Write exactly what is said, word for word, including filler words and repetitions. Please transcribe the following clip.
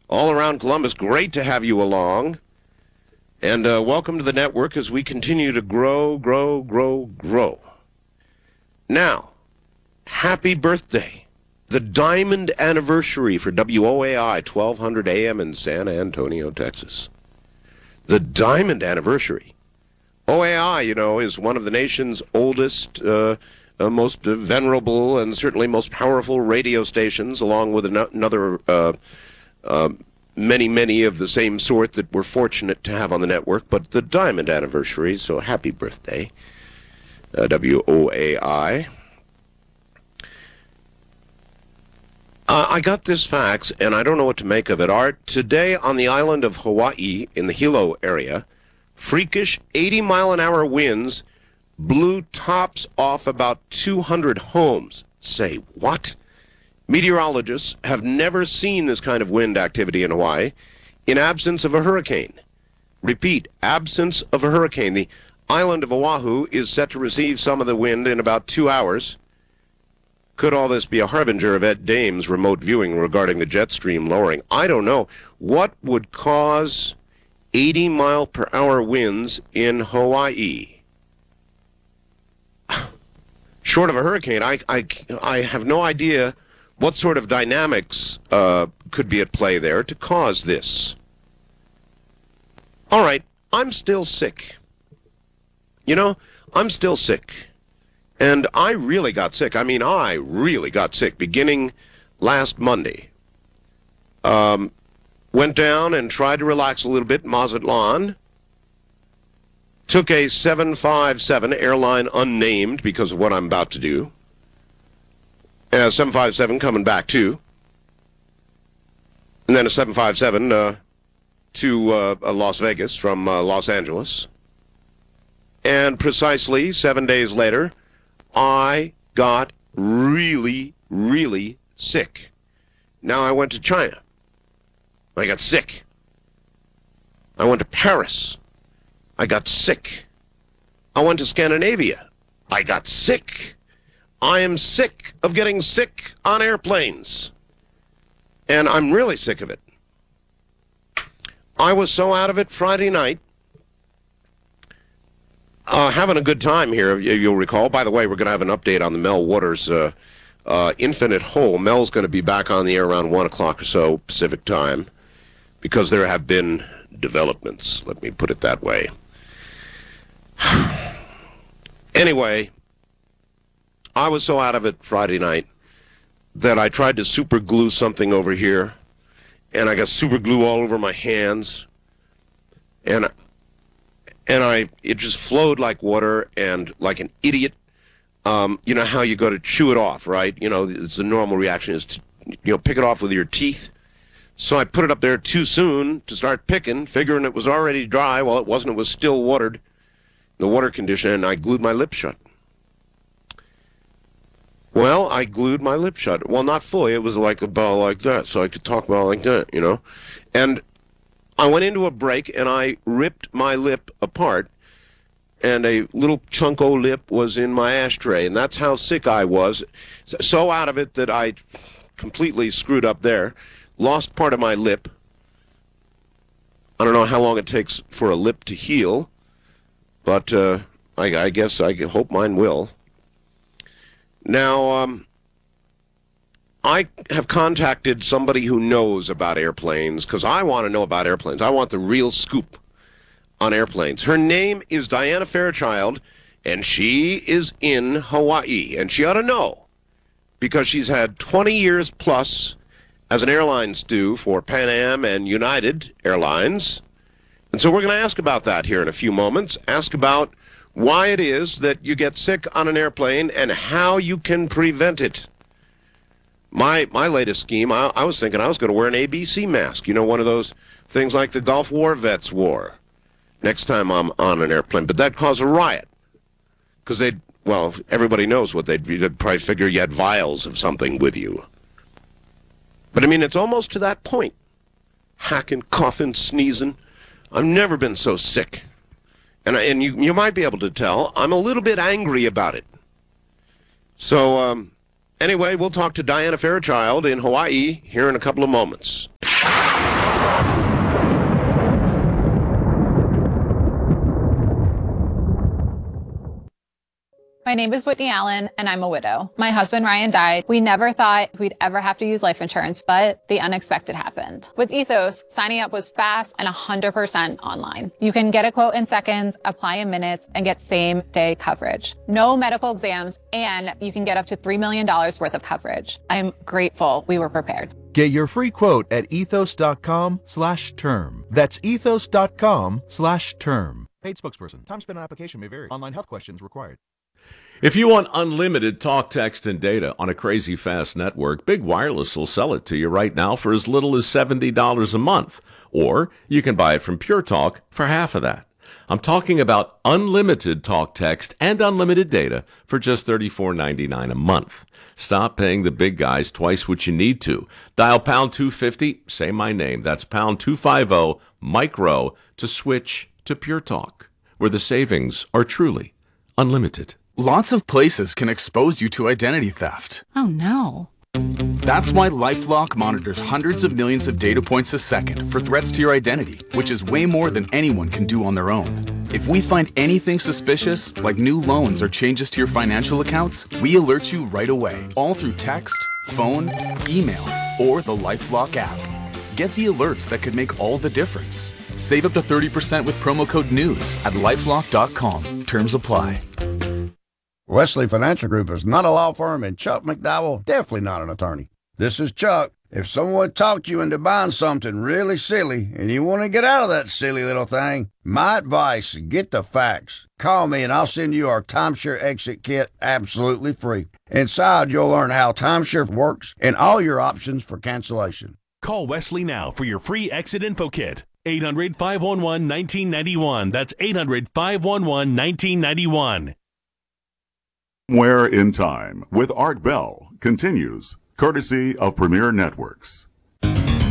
all around Columbus. Great to have you along. And uh, welcome to the network as we continue to grow, grow, grow, grow. Now, happy birthday. The diamond anniversary for W O A I, twelve hundred A M in San Antonio, Texas. The diamond anniversary. O A I, you know, is one of the nation's oldest, uh, uh, most uh, venerable, and certainly most powerful radio stations, along with an- another uh, uh, many, many of the same sort that we're fortunate to have on the network. But the diamond anniversary, so happy birthday, uh, W O A I. Uh, I got this fax, and I don't know what to make of it. Art, today on the island of Hawaii, in the Hilo area, freakish eighty-mile-an-hour winds blew tops off about two hundred homes. Say, what? Meteorologists have never seen this kind of wind activity in Hawaii in absence of a hurricane. Repeat, absence of a hurricane. The island of Oahu is set to receive some of the wind in about two hours. Could all this be a harbinger of Ed Dame's remote viewing regarding the jet stream lowering? I don't know. What would cause eighty mile per hour winds in Hawaii? Short of a hurricane, I, I, I have no idea what sort of dynamics uh, could be at play there to cause this. All right, I'm still sick. You know, I'm still sick. And I really got sick. I mean, I really got sick beginning last Monday. Um, went down and tried to relax a little bit in Mazatlan. Took a seven five seven, airline unnamed because of what I'm about to do. Uh, seven five seven coming back too. And then a seven five seven uh, to uh, Las Vegas from uh, Los Angeles. And precisely seven days later, I got really, really sick. Now I went to China. I got sick. I went to Paris. I got sick. I went to Scandinavia. I got sick. I am sick of getting sick on airplanes. And I'm really sick of it. I was so out of it Friday night. Uh, having a good time here, you'll recall. By the way, we're going to have an update on the Mel Waters uh, uh, Infinite Hole. Mel's going to be back on the air around one o'clock or so Pacific time because there have been developments, let me put it that way. Anyway, I was so out of it Friday night that I tried to super glue something over here, and I got super glue all over my hands, and And I, it just flowed like water, and like an idiot. Um, you know how you go to chew it off, right? You know, it's the normal reaction is to, you know, pick it off with your teeth. So I put it up there too soon to start picking, figuring it was already dry. Well, it wasn't. It was still watered, the water condition, and I glued my lip shut. Well, I glued my lip shut. Well, not fully. It was like about like that, so I could talk about like that, you know. And I went into a break, and I ripped my lip apart, and a little chunk o' lip was in my ashtray, and that's how sick I was. So out of it that I completely screwed up there, lost part of my lip. I don't know how long it takes for a lip to heal, but uh, I, I guess I hope mine will. Now, um... I have contacted somebody who knows about airplanes because I want to know about airplanes. I want the real scoop on airplanes. Her name is Diana Fairchild, and she is in Hawaii. And she ought to know because she's had twenty years plus as an airline stew for Pan Am and United Airlines. And so we're going to ask about that here in a few moments. Ask about why it is that you get sick on an airplane and how you can prevent it. My my latest scheme, I, I was thinking I was going to wear an A B C mask. You know, one of those things like the Gulf War vets wore next time I'm on an airplane. But that caused a riot because they'd, well, everybody knows what they'd, they'd probably figure you had vials of something with you. But, I mean, it's almost to that point. Hacking, coughing, sneezing. I've never been so sick. And, I, and you, you might be able to tell, I'm a little bit angry about it. So, um... Anyway, we'll talk to Diana Fairchild in Hawaii here in a couple of moments. My name is Whitney Allen, and I'm a widow. My husband, Ryan, died. We never thought we'd ever have to use life insurance, but the unexpected happened. With Ethos, signing up was fast and one hundred percent online. You can get a quote in seconds, apply in minutes, and get same-day coverage. No medical exams, and you can get up to three million dollars worth of coverage. I'm grateful we were prepared. Get your free quote at ethos.com slash term. That's ethos.com slash term. Paid spokesperson. Time spent on application may vary. Online health questions required. If you want unlimited talk, text, and data on a crazy fast network, Big Wireless will sell it to you right now for as little as seventy dollars a month. Or you can buy it from Pure Talk for half of that. I'm talking about unlimited talk, text, and unlimited data for just thirty-four ninety-nine a month. Stop paying the big guys twice what you need to. Dial pound two fifty, say my name. That's pound two fifty, micro, to switch to Pure Talk, where the savings are truly unlimited. Lots of places can expose you to identity theft. Oh no. That's why LifeLock monitors hundreds of millions of data points a second for threats to your identity, which is way more than anyone can do on their own. If we find anything suspicious, like new loans or changes to your financial accounts, we alert you right away, all through text, phone, email, or the LifeLock app. Get the alerts that could make all the difference. Save up to thirty percent with promo code NEWS at lifelock dot com. Terms apply. Wesley Financial Group is not a law firm, and Chuck McDowell definitely not an attorney. This is Chuck. If someone talked you into buying something really silly and you want to get out of that silly little thing, my advice, get the facts. Call me and I'll send you our timeshare exit kit absolutely free. Inside, you'll learn how timeshare works and all your options for cancellation. Call Wesley now for your free exit info kit. eight hundred, five one one, one nine nine one. That's eight hundred, five one one, one nine nine one. Somewhere in Time with Art Bell continues, courtesy of Premier Networks.